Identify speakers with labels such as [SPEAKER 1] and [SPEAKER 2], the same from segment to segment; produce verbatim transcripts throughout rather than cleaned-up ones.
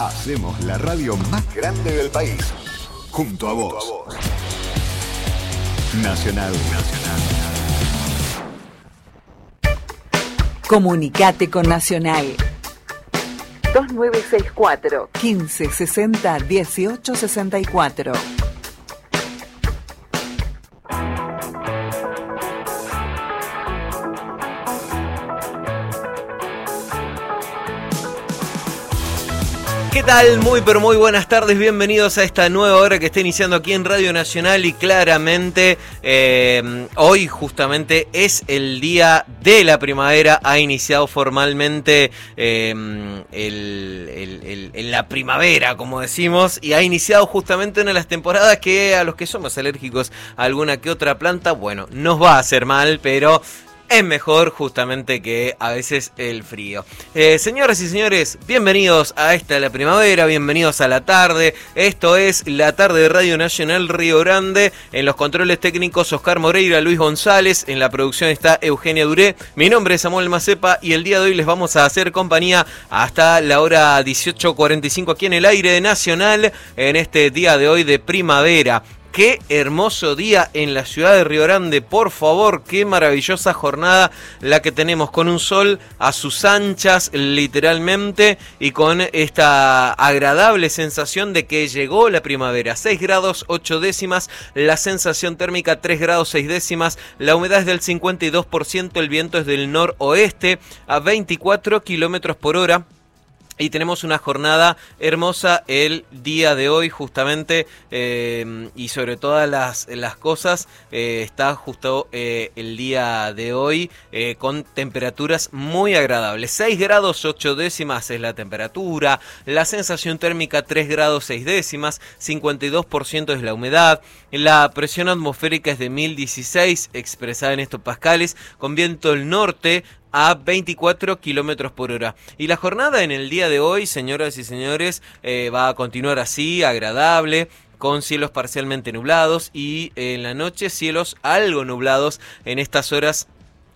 [SPEAKER 1] Hacemos la radio más grande del país. Junto a vos. Junto a vos. Nacional, Nacional.
[SPEAKER 2] Comunicate con Nacional. dos nueve seis cuatro, quince sesenta, dieciocho sesenta y cuatro.
[SPEAKER 3] ¿Qué tal? Muy pero muy buenas tardes, bienvenidos a esta nueva hora que está iniciando aquí en Radio Nacional y claramente eh, hoy justamente es el día de la primavera, ha iniciado formalmente eh, el, el, el, el, la primavera, como decimos, y ha iniciado justamente una de las temporadas que a los que somos alérgicos a alguna que otra planta, bueno, nos va a hacer mal, pero es mejor justamente que a veces el frío. Eh, señoras y señores, bienvenidos a esta la primavera, bienvenidos a la tarde. Esto es la tarde de Radio Nacional Río Grande. En los controles técnicos Oscar Moreira, Luis González. En la producción está Eugenia Duré. Mi nombre es Samuel Macepa y el día de hoy les vamos a hacer compañía hasta la hora dieciocho cuarenta y cinco aquí en el aire de Nacional, en este día de hoy de primavera. Qué hermoso día en la ciudad de Río Grande, por favor, qué maravillosa jornada la que tenemos, con un sol a sus anchas literalmente y con esta agradable sensación de que llegó la primavera. seis grados ocho décimas, la sensación térmica tres grados seis décimas, la humedad es del cincuenta y dos por ciento, el viento es del noroeste a veinticuatro kilómetros por hora. Y tenemos una jornada hermosa el día de hoy justamente eh, y sobre todas las, las cosas eh, está justo eh, el día de hoy eh, con temperaturas muy agradables. seis grados ocho décimas es la temperatura, la sensación térmica tres grados seis décimas, cincuenta y dos por ciento es la humedad, la presión atmosférica es de mil dieciséis expresada en hectopascales con viento del norte a veinticuatro kilómetros por hora. Y la jornada en el día de hoy, señoras y señores, eh, va a continuar así, agradable, con cielos parcialmente nublados y en la noche cielos algo nublados en estas horas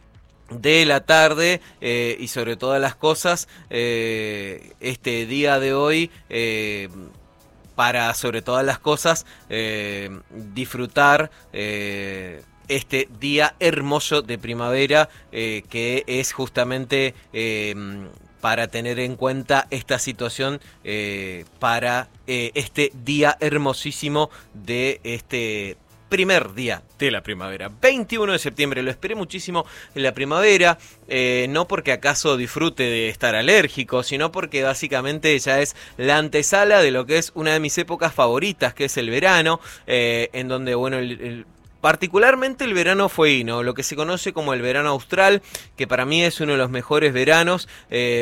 [SPEAKER 3] de la tarde eh, y sobre todas las cosas, eh, este día de hoy eh, para sobre todas las cosas eh, disfrutar eh, este día hermoso de primavera eh, que es justamente eh, para tener en cuenta esta situación eh, para eh, este día hermosísimo de este primer día de la primavera, veintiuno de septiembre. Lo esperé muchísimo en la primavera, eh, no porque acaso disfrute de estar alérgico, sino porque básicamente ya es la antesala de lo que es una de mis épocas favoritas, que es el verano, eh, en donde, bueno, el, el particularmente el verano fueguino, lo que se conoce como el verano austral, que para mí es uno de los mejores veranos, eh,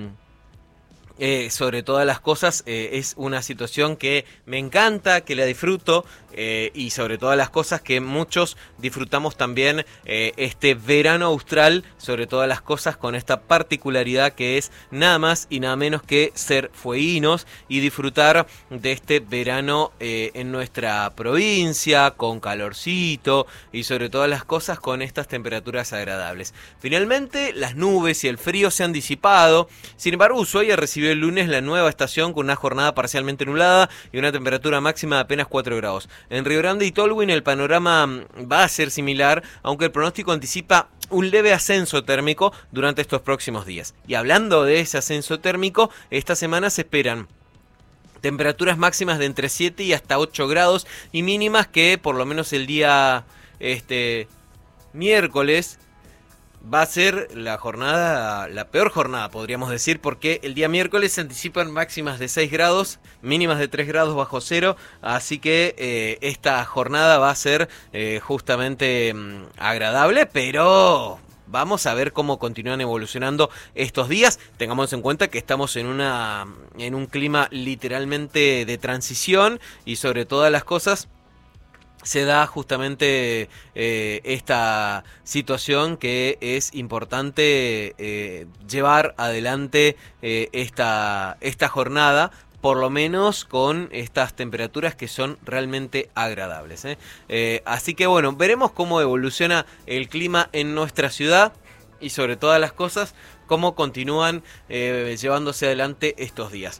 [SPEAKER 3] eh, sobre todas las cosas, eh, es una situación que me encanta, que la disfruto, eh, y sobre todas las cosas que muchos disfrutamos también eh, este verano austral, sobre todas las cosas con esta particularidad que es nada más y nada menos que ser fueguinos y disfrutar de este verano eh, en nuestra provincia, con calorcito y sobre todas las cosas con estas temperaturas agradables. Finalmente las nubes y el frío se han disipado, sin embargo Ushuaia recibió el lunes la nueva estación con una jornada parcialmente nublada y una temperatura máxima de apenas cuatro grados. En Río Grande y Tolwyn el panorama va a ser similar, aunque el pronóstico anticipa un leve ascenso térmico durante estos próximos días. Y hablando de ese ascenso térmico, esta semana se esperan temperaturas máximas de entre siete y hasta ocho grados y mínimas que por lo menos el día este miércoles va a ser la jornada, la peor jornada podríamos decir, porque el día miércoles se anticipan máximas de seis grados, mínimas de tres grados bajo cero, así que eh, esta jornada va a ser eh, justamente mmm, agradable, pero vamos a ver cómo continúan evolucionando estos días. Tengamos en cuenta que estamos en una en un clima literalmente de transición y sobre todas las cosas se da justamente eh, esta situación que es importante eh, llevar adelante eh, esta, esta jornada, por lo menos con estas temperaturas que son realmente agradables, ¿eh? Eh, así que bueno, veremos cómo evoluciona el clima en nuestra ciudad y sobre todas las cosas, cómo continúan eh, llevándose adelante estos días.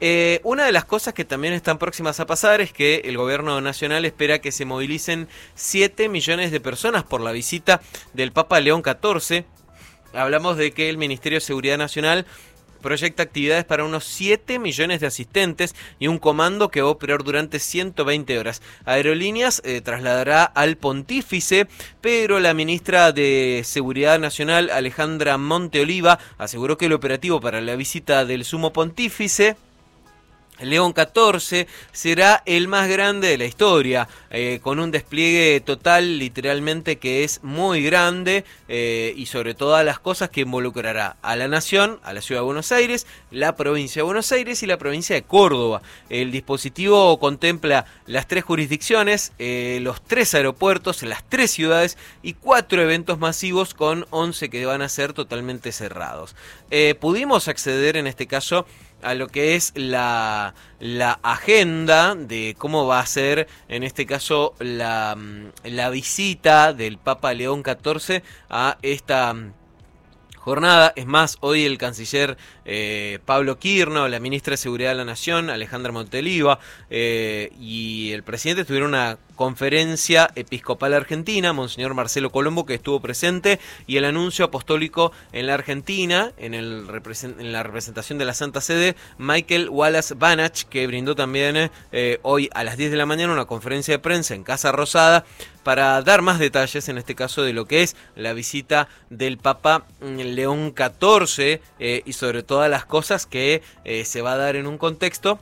[SPEAKER 3] Eh, una de las cosas que también están próximas a pasar es que el gobierno nacional espera que se movilicen siete millones de personas por la visita del Papa León catorce. Hablamos de que el Ministerio de Seguridad Nacional proyecta actividades para unos siete millones de asistentes y un comando que va a operar durante ciento veinte horas. Aerolíneas eh, trasladará al pontífice, pero la ministra de Seguridad Nacional, Alejandra Monteoliva, aseguró que el operativo para la visita del sumo pontífice León catorce será el más grande de la historia, eh, con un despliegue total literalmente que es muy grande eh, y sobre todas las cosas que involucrará a la nación, a la ciudad de Buenos Aires, la provincia de Buenos Aires y la provincia de Córdoba. El dispositivo contempla las tres jurisdicciones, eh, los tres aeropuertos, las tres ciudades y cuatro eventos masivos con once que van a ser totalmente cerrados. Eh, pudimos acceder en este caso a lo que es la, la agenda de cómo va a ser, en este caso, la, la visita del Papa León catorce a esta jornada. Es más, hoy el canciller eh, Pablo Quirno, la ministra de Seguridad de la Nación, Alejandra Monteoliva, eh, y el presidente tuvieron una conferencia episcopal argentina, Monseñor Marcelo Colombo, que estuvo presente, y el anuncio apostólico en la Argentina, en, el, en la representación de la Santa Sede, Michael Wallace Banach, que brindó también eh, hoy a las diez de la mañana una conferencia de prensa en Casa Rosada para dar más detalles, en este caso, de lo que es la visita del Papa León catorce eh, y sobre todas las cosas que eh, se va a dar en un contexto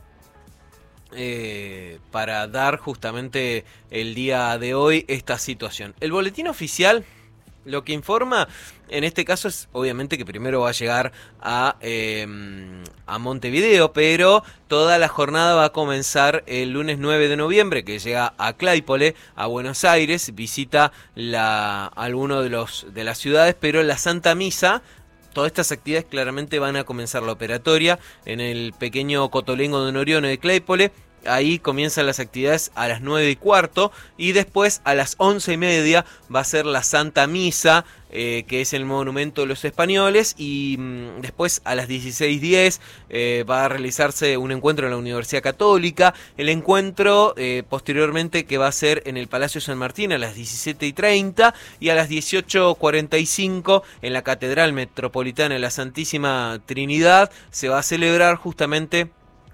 [SPEAKER 3] Eh, para dar justamente el día de hoy esta situación. El boletín oficial lo que informa en este caso es obviamente que primero va a llegar a, eh, a Montevideo, pero toda la jornada va a comenzar el lunes nueve de noviembre, que llega a Claypole, a Buenos Aires, visita la, alguno de, los, de las ciudades, pero la Santa Misa. Todas estas actividades claramente van a comenzar la operatoria en el pequeño Cotolengo de Norione de Claypole. Ahí comienzan las actividades a las nueve y cuarto y después a las once y media va a ser la Santa Misa, eh, que es el Monumento de los Españoles, y mmm, después a las dieciséis diez eh, va a realizarse un encuentro en la Universidad Católica. El encuentro eh, posteriormente que va a ser en el Palacio San Martín a las diecisiete y treinta y a las dieciocho cuarenta y cinco en la Catedral Metropolitana de la Santísima Trinidad se va a celebrar justamente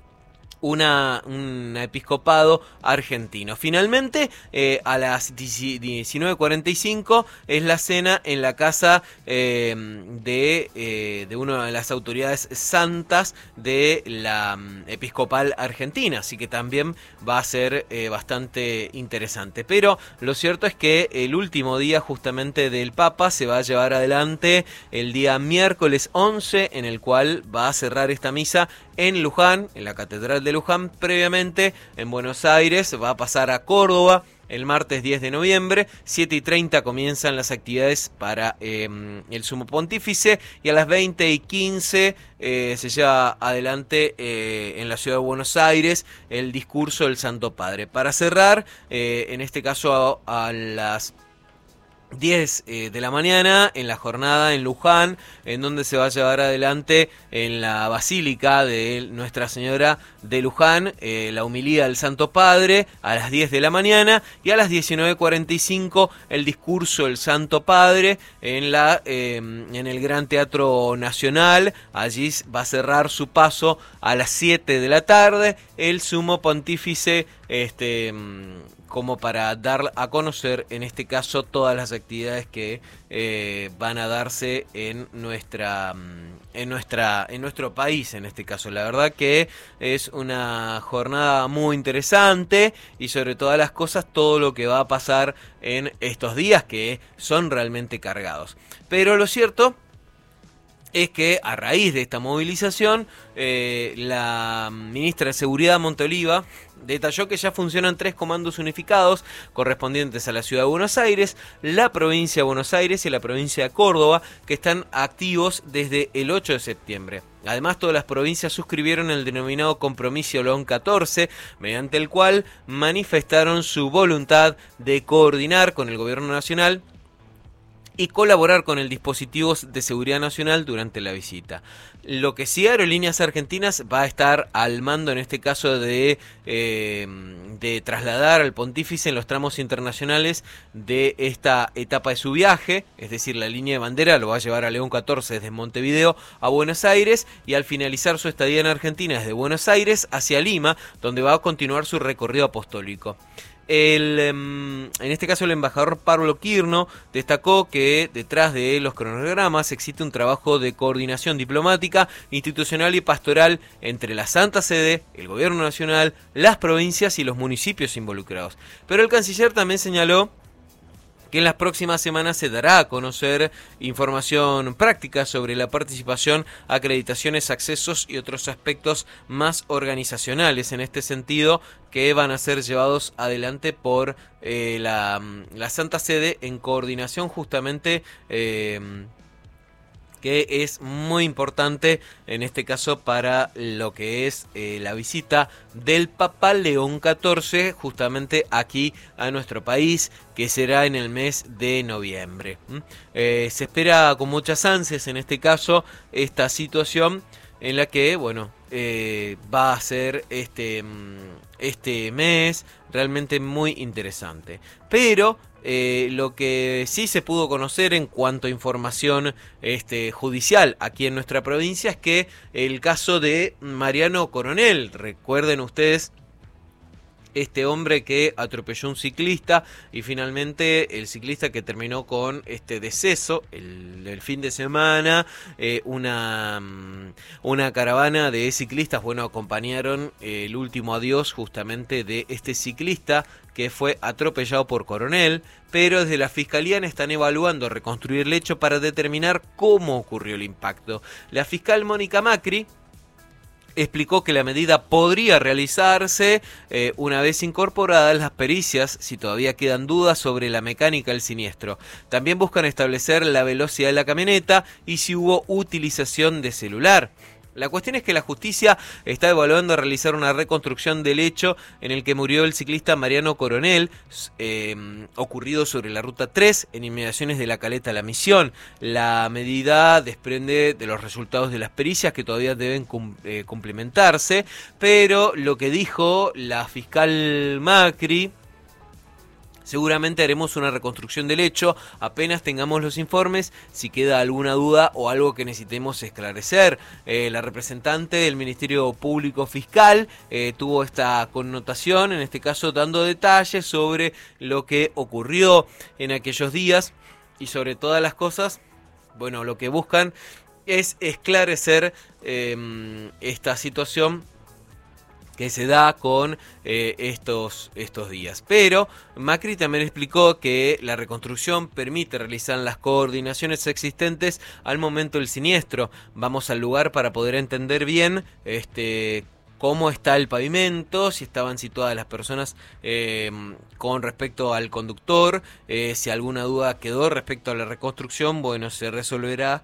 [SPEAKER 3] Una, un episcopado argentino. Finalmente, eh, a las diecinueve cuarenta y cinco es la cena en la casa eh, de, eh, de una de las autoridades santas de la um, episcopal argentina, así que también va a ser eh, bastante interesante. Pero lo cierto es que el último día justamente del Papa se va a llevar adelante el día miércoles once, en el cual va a cerrar esta misa en Luján, en la Catedral de Luján. Previamente en Buenos Aires va a pasar a Córdoba el martes diez de noviembre, siete y treinta comienzan las actividades para eh, el Sumo Pontífice y a las veinte y quince eh, se lleva adelante eh, en la ciudad de Buenos Aires el discurso del Santo Padre. Para cerrar, eh, en este caso a, a las diez eh, de la mañana en la jornada en Luján, en donde se va a llevar adelante en la Basílica de Nuestra Señora de Luján eh, la homilía del Santo Padre a las diez de la mañana, y a las diecinueve cuarenta y cinco el discurso del Santo Padre en, la, eh, en el Gran Teatro Nacional. Allí va a cerrar su paso a las siete de la tarde el Sumo Pontífice, este como para dar a conocer en este caso todas las actividades que eh, van a darse en nuestra en nuestra en nuestro país en este caso. La verdad que es una jornada muy interesante y sobre todas las cosas todo lo que va a pasar en estos días que son realmente cargados. Pero lo cierto es que a raíz de esta movilización, eh, la ministra de Seguridad, Monteoliva, detalló que ya funcionan tres comandos unificados correspondientes a la Ciudad de Buenos Aires, la provincia de Buenos Aires y la provincia de Córdoba, que están activos desde el ocho de septiembre. Además, todas las provincias suscribieron el denominado Compromiso León catorce, mediante el cual manifestaron su voluntad de coordinar con el gobierno nacional y colaborar con el dispositivo de seguridad nacional durante la visita. Lo que sí, Aerolíneas Argentinas va a estar al mando en este caso de, eh, de trasladar al pontífice en los tramos internacionales de esta etapa de su viaje, es decir, la línea de bandera lo va a llevar a León catorce desde Montevideo a Buenos Aires y al finalizar su estadía en Argentina desde Buenos Aires hacia Lima, donde va a continuar su recorrido apostólico. El, en este caso el embajador Pablo Quirno destacó que detrás de los cronogramas existe un trabajo de coordinación diplomática, institucional y pastoral entre la Santa Sede, el Gobierno Nacional, las provincias y los municipios involucrados. Pero el canciller también señaló que en las próximas semanas se dará a conocer información práctica sobre la participación, acreditaciones, accesos y otros aspectos más organizacionales en este sentido que van a ser llevados adelante por eh, la, la Santa Sede en coordinación justamente eh, que es muy importante en este caso para lo que es eh, la visita del Papa León catorce justamente aquí a nuestro país, que será en el mes de noviembre. ¿Mm? Eh, se espera con muchas ansias en este caso esta situación en la que, bueno, eh, va a ser este, este mes realmente muy interesante. Pero Eh, lo que sí se pudo conocer en cuanto a información este, judicial aquí en nuestra provincia es que el caso de Mariano Coronel, recuerden ustedes, este hombre que atropelló a un ciclista y finalmente el ciclista que terminó con este deceso el, el fin de semana, eh, una, una caravana de ciclistas, bueno, acompañaron el último adiós justamente de este ciclista que fue atropellado por Coronel, pero desde la Fiscalía están evaluando reconstruir el hecho para determinar cómo ocurrió el impacto. La fiscal Mónica Macri explicó que la medida podría realizarse eh, una vez incorporadas las pericias si todavía quedan dudas sobre la mecánica del siniestro. También buscan establecer la velocidad de la camioneta y si hubo utilización de celular. La cuestión es que la justicia está evaluando realizar una reconstrucción del hecho en el que murió el ciclista Mariano Coronel, eh, ocurrido sobre la ruta tres en inmediaciones de la Caleta La Misión. La medida desprende de los resultados de las pericias que todavía deben cum, eh, complementarse, pero lo que dijo la fiscal Macri: seguramente haremos una reconstrucción del hecho apenas tengamos los informes, si queda alguna duda o algo que necesitemos esclarecer. Eh, la representante del Ministerio Público Fiscal eh, tuvo esta connotación, en este caso dando detalles sobre lo que ocurrió en aquellos días y sobre todas las cosas, bueno, lo que buscan es esclarecer eh, esta situación que se da con eh, estos, estos días. Pero Macri también explicó que la reconstrucción permite realizar las coordinaciones existentes al momento del siniestro. Vamos al lugar para poder entender bien este cómo está el pavimento, si estaban situadas las personas eh, con respecto al conductor, eh, si alguna duda quedó respecto a la reconstrucción, bueno, se resolverá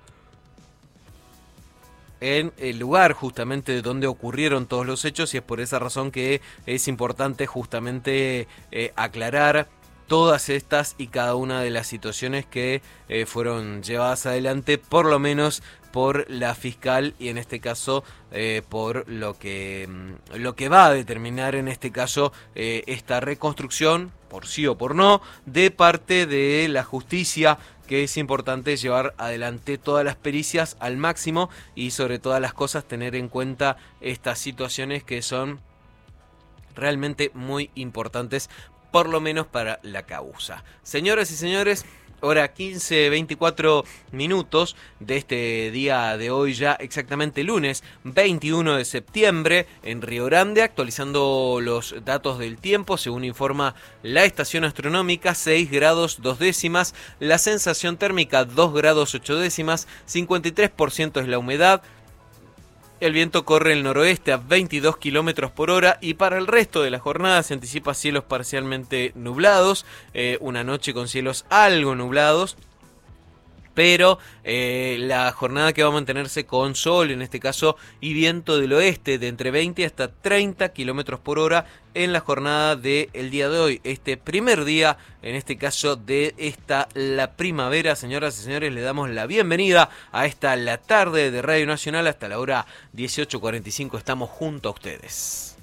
[SPEAKER 3] en el lugar justamente de donde ocurrieron todos los hechos, y es por esa razón que es importante justamente eh, aclarar todas estas y cada una de las situaciones que eh, fueron llevadas adelante, por lo menos por la fiscal, y en este caso eh, por lo que, lo que va a determinar en este caso eh, esta reconstrucción, por sí o por no, de parte de la justicia, que es importante llevar adelante todas las pericias al máximo y sobre todas las cosas tener en cuenta estas situaciones que son realmente muy importantes, por lo menos para la causa. Señoras y señores, hora quince, veinticuatro minutos de este día de hoy, ya exactamente lunes veintiuno de septiembre, en Río Grande, actualizando los datos del tiempo, según informa la estación astronómica, seis grados dos décimas, la sensación térmica dos grados ocho décimas, cincuenta y tres por ciento es la humedad. El viento corre el noroeste a veintidós kilómetros por hora y para el resto de la jornada se anticipa cielos parcialmente nublados, eh, una noche con cielos algo nublados pero eh, la jornada que va a mantenerse con sol, en este caso, y viento del oeste de entre veinte hasta treinta kilómetros por hora en la jornada del día de hoy. Este primer día, en este caso, de esta la primavera. Señoras y señores, le damos la bienvenida a esta la tarde de Radio Nacional. Hasta la hora dieciocho cuarenta y cinco estamos junto a ustedes.